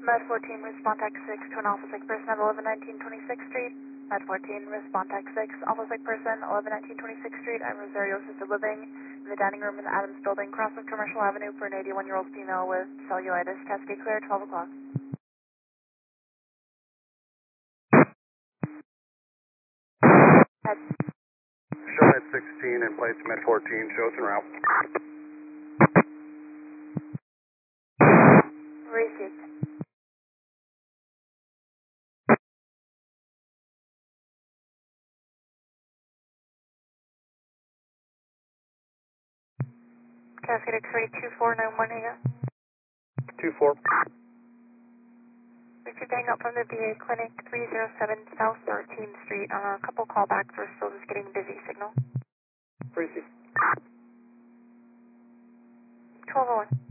Med 14, respond tech 6 to an Alpha Psych person at 1119 26th Street. Med 14, respond tech 6, Alpha Psych person, 1119 26th Street. I'm Rosario Assisted Living in the dining room in the Adams Building, cross of Commercial Avenue for an 81-year-old female with cellulitis. Cascade clear, 12 o'clock. Show Med 16 in place Med 14, shows en route. Received. Cascade X-ray 2491 here. 2-4. Received hang up from the VA Clinic 307 South 13th Street. A couple callbacks. We're still just getting busy signal. Received. 1201.